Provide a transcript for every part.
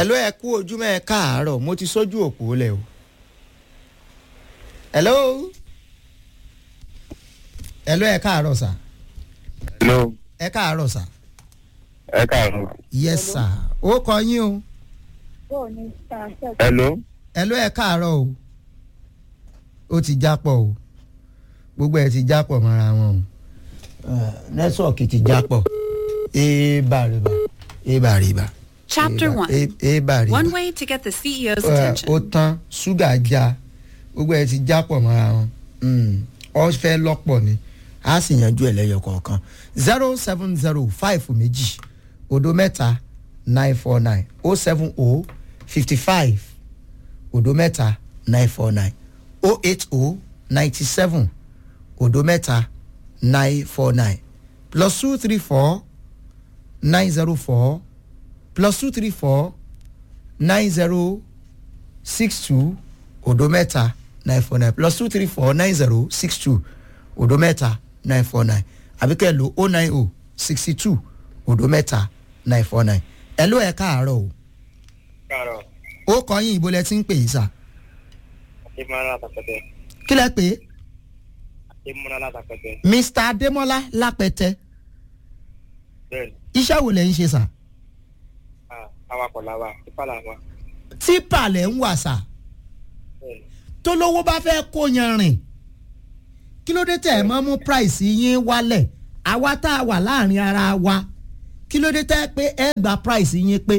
hello ẹ kú ojúmọ́ ẹ káàárọ̀ mo ti sójú òpó lẹ̀ o. hello ẹ káàárọ̀ sà. hello. ẹ káàárọ̀ sà. ẹ káàárọ̀. yes sà ó kọ yín o. hello. ẹ káàárọ̀ o. ó ti jápọ̀ o gbogbo ẹ̀ ti jápọ̀ mọ́ra wọn o nẹ́tíwọ̀kì ti jápọ̀ ébàrìbà. Chapter 1. One way to get the CEO's attention. ó tán ṣúgà já gbogbo ẹ̀ ti jápọ̀ mọ́ra wọn ọ fẹ́ lọ́pọ̀ ni a sì yanjú ẹ̀ lẹ́yọ kọ̀ọ̀kan 07052 òdo mẹ́ta 949 070 55 òdo mẹ́ta 949 080 97 òdo mẹ́ta 949 plus 234 904 plus 234 9062 òdo mẹ́ta 949 plus 234 9062 òdo mẹ́ta 949 àbíkẹ́ lo 090 62 òdo mẹ́ta 949 ẹ ló ẹ káàárọ̀ o. káàárọ̀. ó kọ́ yín ìbò lẹ ti ń pè yín sà. adémọ́lá látàpẹ́tẹ́. kí lẹ pè é. adémọ́lá látàpẹ́tẹ́. mr adémọ́lá lápẹ́tẹ́. bẹ́ẹ̀ni. iṣẹ́ wo lẹ̀ ń ṣe sà. awakọ̀ làwà tipa làwà. tipa lẹ̀ ń wà sà. bẹ́ẹ̀ni. tó lówó bá fẹ́ kó yan rìn kí ló dé tẹ̀ mọ́ mú price yín wálẹ̀ àwa tá a wà láàrin ara wa kí ló dé tẹ́ pé ẹ gba price yín pé.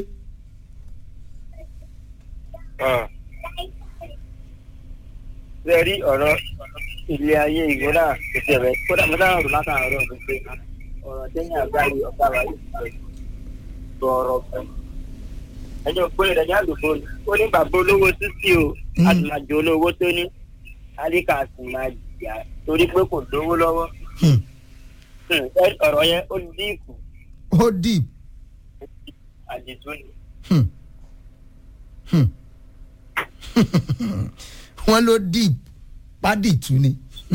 ṣe rí ọ̀rọ̀ ilé ayé ìgbóná ètò rẹ̀ kódà mo dáhùn látàárọ̀ ọ̀rọ̀ pé ọ̀rọ̀ tẹ́yìn àgbáyé ọ̀gá wa yìí sọ ọ̀rọ̀ fún ẹjọ́ pé ìdájọ́ àlùkò ó ní bàbá olówó sísí o àtìlájọ olówó tó ní àríkà sì máa jìyà torí pé kò lówó lọ́wọ́ ọ̀rọ̀ yẹn ó díìpù. ó díìpù. àdìtú ni. wọ́n ló díìpù pádìtú ni.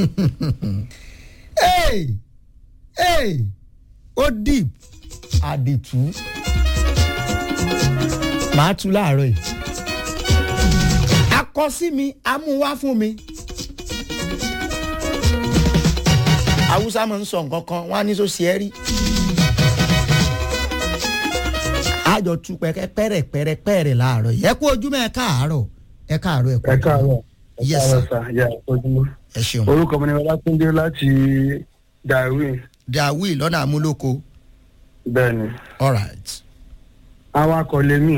ó díìpù àdìtú. màá tú láàárọ̀ yìí. akọ sí mi amúwá fún mi. Hausa máa ń sọ nǹkan kan wọ́n á ní sọ́sì ẹ́ rí. àjọ tú pẹ́rẹ́pẹ́rẹ́ láàárọ̀ yìí. ẹ kú ojúmọ́ ẹ káàárọ̀ ẹ káàárọ̀ ẹ kú ojúmọ́. ẹ káàárọ̀ yes sir. ya ojúmọ́. ẹ ṣeun. orúkọ mi ni Ọlátúndé láti Darwin lọ́nà amúlòkó. bẹ́ẹ̀ni. all right. awakọ̀ lèmi.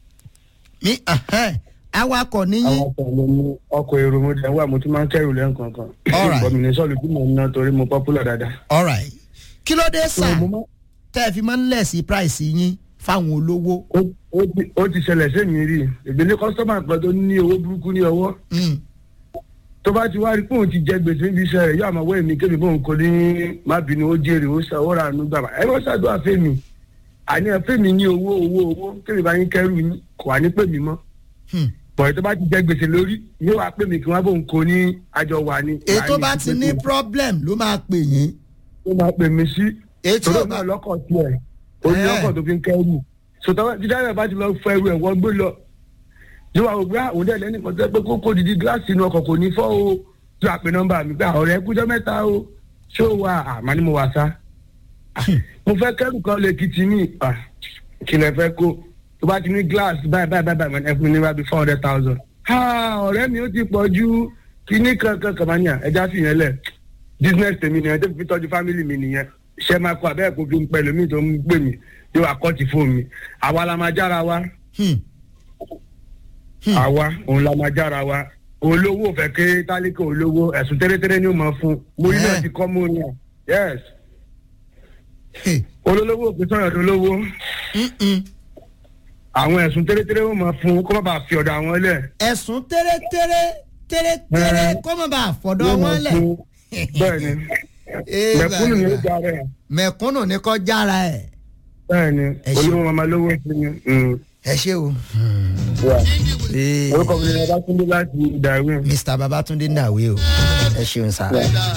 awakọ̀ níyìn. awakọ̀ lèmi ọkọ̀ èrò mo dẹ̀ wà mo tún máa ń kẹ́rù lẹ́ǹkankan. all right. bọ́mìnì sọ́ọ̀lù tí mo ń ná torí mo popular dáadáa. all right. kí ló dé sà tẹ́ ẹ fi máa ń lẹ̀ sí price yín fáwọn olówó. ó ti ṣẹlẹ̀ sẹ́mi rí ìgbélé kọ́sọ́mà kan tó ní owó burúkú ní ọwọ́. tó bá ti wá rí pé òun ti jẹ gbèsè níbi iṣẹ́ rẹ̀ yóò àmọ́ wẹ́ mi kébì bóun kò ní má bínú ó jèrè ó sọ ó rà nù gbàgbà ẹ wọ́n ṣàdúrà fẹ́mi àní ẹ fẹ́mi ní owó kébì bá yín kẹ́rù yín kò wá ní pè mí mọ́. bọ̀ tó bá ti jẹ gbèsè lórí yóò wá pè mí kí wọ́n bóun kò ní àjọ wà ní. ètò bá ti ní problem ló máa pè yín. ó máa pè mí sí. ètò tó náà lọ́kọ̀ tiẹ̀ ó ní ọkọ̀ tó fi ń kẹ́rù sọtọ́ dídáyà bá ti lọ fọ ẹrù ẹ̀ wọ́n gbé lọ yóò wá ògbà òun dẹ̀ lẹ́nu kan tó pé kókó didi gíláàsì inú ọkọ̀ kò ní fọ́ o tó àpè nọ́mbà mi pé ọ̀rẹ́ kújọ́ mẹ́ta o ṣé o wà àmọ́ ni mo wà sá mo fẹ́ kẹ́rù kan lè kìtì ní kí lẹ fẹ́ kó tó bá ti ní gíláàsì báyìí ẹ fún mi ní wá bí 400,000 ọ̀rẹ́ mi ó ti pọ̀ ju kíní kankan kàmáníà ẹja fi yẹn lẹ̀ business tèmi nìyẹn tó fi tọ́jú family mi nìyẹn ṣe máa kọ abẹ́ ẹ̀kọ́ fi ń pẹ̀lú mi tó ń gbè mí yóò àkọ́tì fún mi àwa la máa jára wa àwa òun la máa jára wa olówó fẹ́ ké tálíkà olówó ẹ̀sùn tẹ́rẹ́tẹ́rẹ́ ni ó máa fún mórí náà ti kọ́ mórí náà yes olólówó òpin sọ̀rọ̀ olówó àwọn ẹ̀sùn tẹ́rẹ́tẹ́rẹ́ ó máa fún kó má bàa fi ọ̀dọ̀ àwọn lẹ̀. ẹ̀sùn tẹ́rẹ́tẹ́rẹ́ kó má bàa fọ̀dọ̀ wọn lẹ̀. bẹ́ẹ̀ni mẹ̀kúnnù ni ó jára ẹ̀. mẹ̀kúnnù ni kò jára ẹ̀. bẹ́ẹ̀ni olówó máa lówó sí ni. ẹ ṣé o. orúkọ mi ni Babátúndé láti Darwin. Mr. Babátúndé Darwin o ẹ ṣeun sá.